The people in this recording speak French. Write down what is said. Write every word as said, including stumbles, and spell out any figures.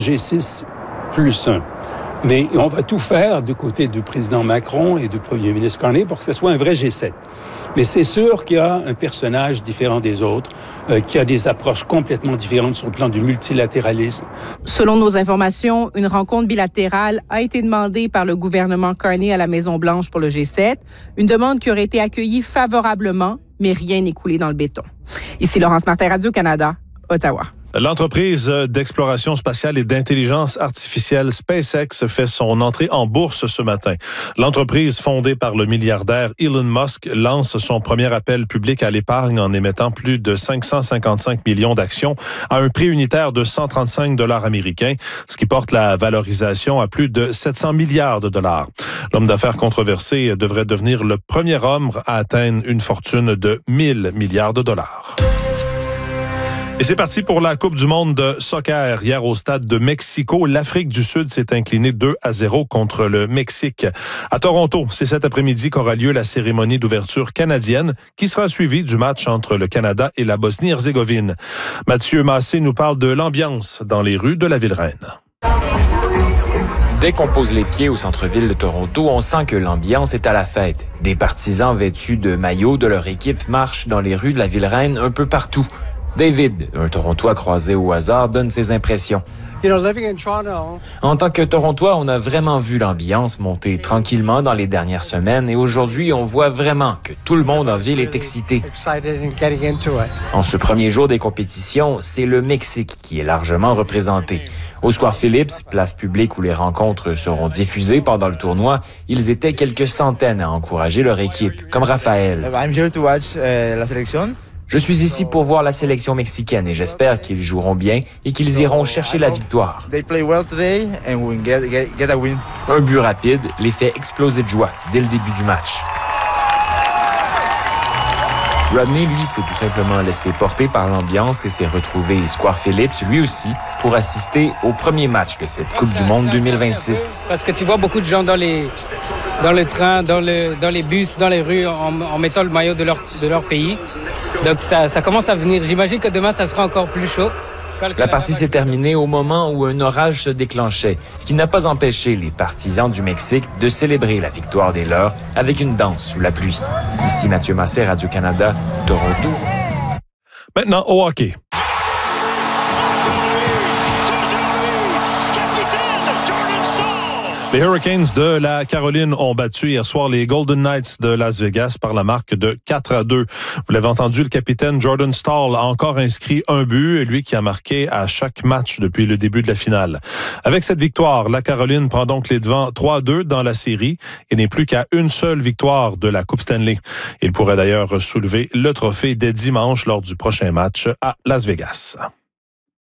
G six plus un. Mais on va tout faire du côté du président Macron et du premier ministre Carney pour que ce soit un vrai G sept. Mais c'est sûr qu'il y a un personnage différent des autres, euh, qui a des approches complètement différentes sur le plan du multilatéralisme. Selon nos informations, une rencontre bilatérale a été demandée par le gouvernement Carney à la Maison-Blanche pour le G sept, une demande qui aurait été accueillie favorablement, mais rien n'est coulé dans le béton. Ici Laurence Martin, Radio-Canada, Ottawa. L'entreprise d'exploration spatiale et d'intelligence artificielle SpaceX fait son entrée en bourse ce matin. L'entreprise fondée par le milliardaire Elon Musk lance son premier appel public à l'épargne en émettant plus de cinq cent cinquante-cinq millions d'actions à un prix unitaire de cent trente-cinq dollars américains, ce qui porte la valorisation à plus de sept cents milliards de dollars. L'homme d'affaires controversé devrait devenir le premier homme à atteindre une fortune de mille milliards de dollars. Et c'est parti pour la Coupe du monde de soccer. Hier, au stade de Mexico, l'Afrique du Sud s'est inclinée deux à zéro contre le Mexique. À Toronto, c'est cet après-midi qu'aura lieu la cérémonie d'ouverture canadienne qui sera suivie du match entre le Canada et la Bosnie-Herzégovine. Mathieu Massé nous parle de l'ambiance dans les rues de la Ville-Reine. Dès qu'on pose les pieds au centre-ville de Toronto, on sent que l'ambiance est à la fête. Des partisans vêtus de maillots de leur équipe marchent dans les rues de la Ville-Reine un peu partout. David, un Torontois croisé au hasard, donne ses impressions. En tant que Torontois, on a vraiment vu l'ambiance monter tranquillement dans les dernières semaines et aujourd'hui, on voit vraiment que tout le monde en ville est excité. En ce premier jour des compétitions, c'est le Mexique qui est largement représenté. Au Square Phillips, place publique où les rencontres seront diffusées pendant le tournoi, ils étaient quelques centaines à encourager leur équipe, comme Raphaël. I'm here to watch uh, la sélection. Je suis ici pour voir la sélection mexicaine et j'espère qu'ils joueront bien et qu'ils iront chercher la victoire. Un but rapide les fait exploser de joie dès le début du match. Rodney, lui, s'est tout simplement laissé porter par l'ambiance et s'est retrouvé Square Phillips, lui aussi, pour assister au premier match de cette Coupe du monde deux mille vingt-six. Parce que tu vois beaucoup de gens dans les, dans le train, dans, le, dans les bus, dans les rues, en, en mettant le maillot de leur, de leur pays. Donc ça, ça commence à venir. J'imagine que demain, ça sera encore plus chaud. La partie s'est terminée au moment où un orage se déclenchait, ce qui n'a pas empêché les partisans du Mexique de célébrer la victoire des leurs avec une danse sous la pluie. Ici Mathieu Massé, Radio-Canada, Toronto. Maintenant, au hockey. Les Hurricanes de la Caroline ont battu hier soir les Golden Knights de Las Vegas par la marque de quatre à deux. Vous l'avez entendu, le capitaine Jordan Staal a encore inscrit un but, lui qui a marqué à chaque match depuis le début de la finale. Avec cette victoire, la Caroline prend donc les devants trois à deux dans la série et n'est plus qu'à une seule victoire de la Coupe Stanley. Il pourrait d'ailleurs soulever le trophée dès dimanche lors du prochain match à Las Vegas.